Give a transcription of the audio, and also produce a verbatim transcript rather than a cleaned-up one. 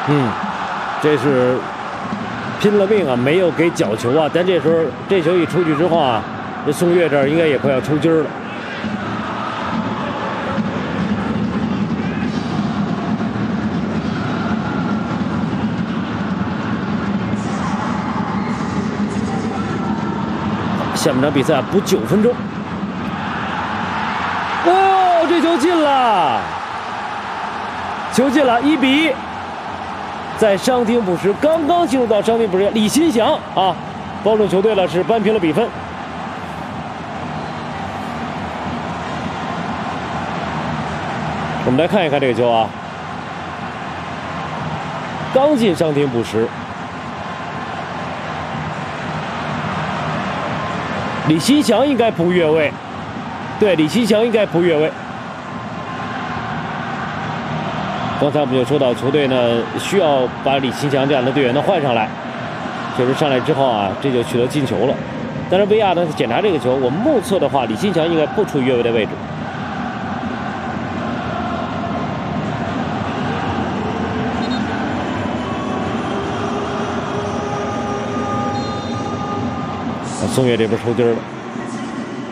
嗯，这是拼了命啊，没有给角球啊。但这时候这球一出去之后啊，这宋岳这儿应该也快要抽筋了。下半场比赛补九分钟。哦，这球进了，球进了，一比一。在伤停补时，刚刚进入到伤停补时，李新祥啊，帮助球队呢是扳平了比分。我们来看一看这个球啊，刚进伤停补时，李新祥应该扑越位，对，李新祥应该扑越位。刚才我们就说到，球队呢需要把李新祥这样的队员呢换上来，就是上来之后啊，这就取得进球了。但是 V R 呢检查这个球，我们目测的话，李新祥应该不处于越位的位置。宋岳这边抽筋了。